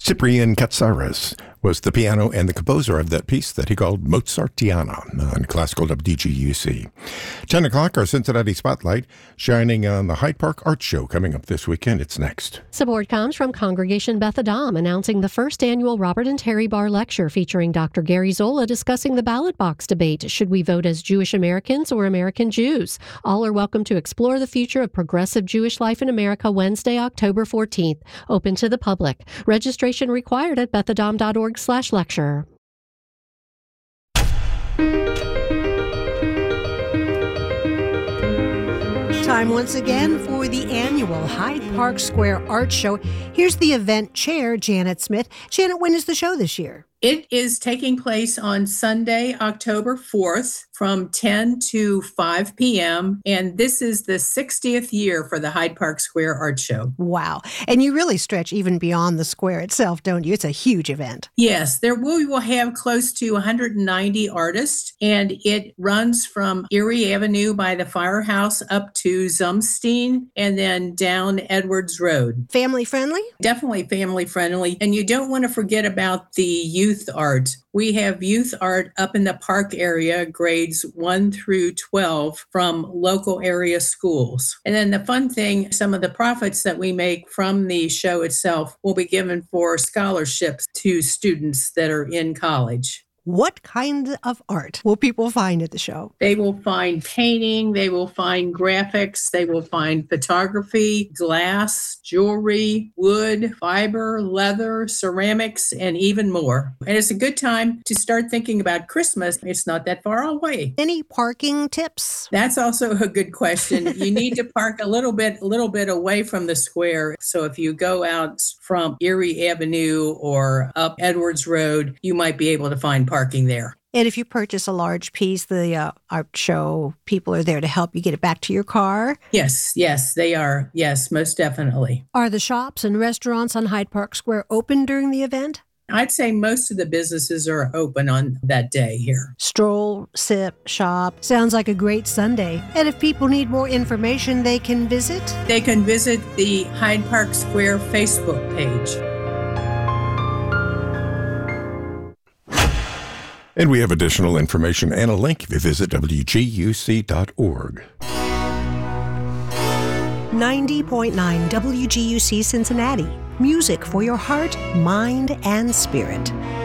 Cyprian Katsaris was the piano and the composer of that piece that he called Mozartiana on Classical WGUC. 10 o'clock, our Cincinnati Spotlight, shining on the Hyde Park Art Show coming up this weekend. It's next. Support comes from Congregation Beth Adam, announcing the first annual Robert and Terry Barr Lecture featuring Dr. Gary Zola discussing the ballot box debate. Should we vote as Jewish Americans or American Jews? All are welcome to explore the future of progressive Jewish life in America Wednesday, October 14th. Open to the public. Registration required at bethadam.org/lecture. Time once again for the annual Hyde Park Square Art Show. Here's the event chair, Janet Smith. Janet, when is the show this year? It is taking place on Sunday, October 4th from 10 to 5 p.m. And this is the 60th year for the Hyde Park Square Art Show. Wow. And you really stretch even beyond the square itself, don't you? It's a huge event. Yes, we will have close to 190 artists, and it runs from Erie Avenue by the firehouse up to Zumstein and then down Edwards Road. Family friendly? Definitely family friendly. And you don't want to forget about the youth art. We have youth art up in the park area, grades 1 through 12 from local area schools. And then the fun thing, some of the profits that we make from the show itself will be given for scholarships to students that are in college. What kind of art will people find at the show? They will find painting, they will find graphics, they will find photography, glass, jewelry, wood, fiber, leather, ceramics, and even more. And it's a good time to start thinking about Christmas. It's not that far away. Any parking tips? That's also a good question. You need to park a little bit away from the square. So if you go out from Erie Avenue or up Edwards Road, you might be able to find parking there. And if you purchase a large piece, the art show people are there to help you get it back to your car? Yes, they are. Yes, most definitely. Are the shops and restaurants on Hyde Park Square open during the event? I'd say most of the businesses are open on that day here. Stroll, sip, shop. Sounds like a great Sunday. And if people need more information, they can visit? They can visit the Hyde Park Square Facebook page. And we have additional information and a link if you visit WGUC.org. 90.9 WGUC Cincinnati. Music for your heart, mind, and spirit.